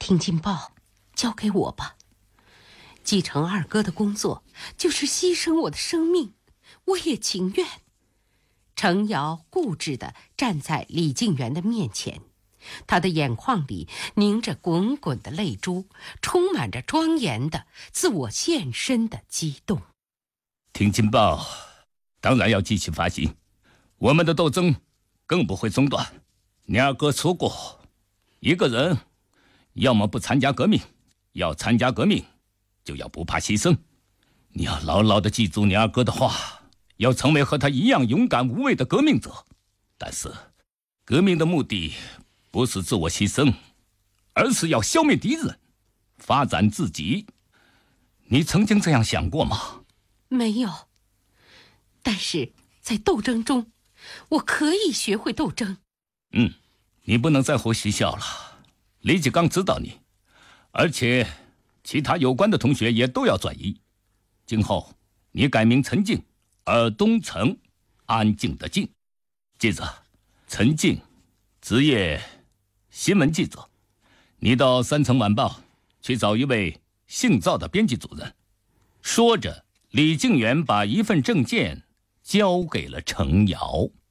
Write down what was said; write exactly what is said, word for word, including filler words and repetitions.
听金报交给我吧。继承二哥的工作，就是牺牲我的生命，我也情愿。程瑶固执地站在李静元的面前，他的眼眶里凝着滚滚的泪珠，充满着庄严的自我献身的激动。 听金报当然要继续发行，我们的斗争更不会中断。你二哥说过，一个人要么不参加革命，要参加革命就要不怕牺牲。你要牢牢地记住你二哥的话，要成为和他一样勇敢无畏的革命者。但是革命的目的不是自我牺牲，而是要消灭敌人，发展自己。你曾经这样想过吗？ 没有，但是在斗争中，我可以学会斗争。 嗯，你不能再回学校了，李继刚知道你，而且其他有关的同学也都要转移。今后你改名陈静，而东城，安静的静。记着，陈静，职业新闻记者。你到三城晚报去找一位姓赵的编辑主任。说着，李静元把一份证件交给了程瑶。